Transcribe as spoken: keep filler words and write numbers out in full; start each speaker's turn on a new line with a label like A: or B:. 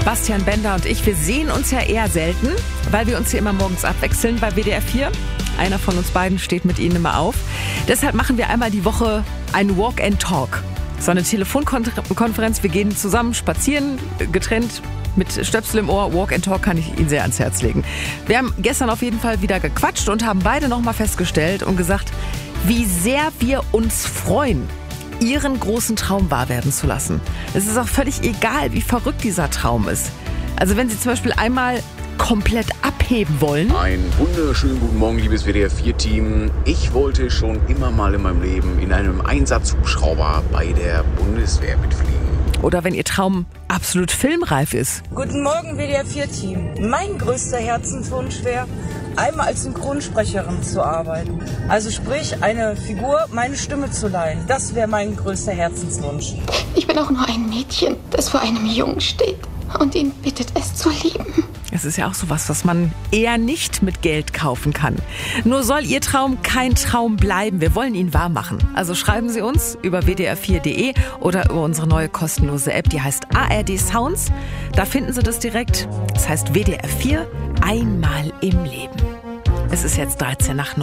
A: Bastian Bender und ich, wir sehen uns ja eher selten, weil wir uns hier immer morgens abwechseln bei W D R vier. Einer von uns beiden steht mit Ihnen immer auf. Deshalb machen wir einmal die Woche einen Walk and Talk. So eine Telefonkonferenz. Wir gehen zusammen spazieren, getrennt mit Stöpsel im Ohr. Walk and Talk kann ich Ihnen sehr ans Herz legen. Wir haben gestern auf jeden Fall wieder gequatscht und haben beide nochmal festgestellt und gesagt, wie sehr wir uns freuen, Ihren großen Traum wahr werden zu lassen. Es ist auch völlig egal, wie verrückt dieser Traum ist. Also wenn Sie zum Beispiel einmal komplett abheben wollen.
B: Einen wunderschönen guten Morgen, liebes W D R vier Team. Ich wollte schon immer mal in meinem Leben in einem Einsatzhubschrauber bei der Bundeswehr mitfliegen.
A: Oder wenn Ihr Traum absolut filmreif ist.
C: Guten Morgen, W D R vier Team. Mein größter Herzenswunsch wäre, einmal als Synchronsprecherin zu arbeiten. Also sprich, eine Figur, meine Stimme zu leihen. Das wäre mein größter Herzenswunsch.
D: Ich bin auch nur ein Mädchen, das vor einem Jungen steht und ihn bittet, es zu lieben.
A: Es ist ja auch sowas, was man eher nicht mit Geld kaufen kann. Nur soll Ihr Traum kein Traum bleiben. Wir wollen ihn wahr machen. Also schreiben Sie uns über w d r vier punkt d e oder über unsere neue kostenlose App, die heißt A R D Sounds. Da finden Sie das direkt. Das heißt W D R vier, einmal im Leben. Es ist jetzt dreizehn nach neun.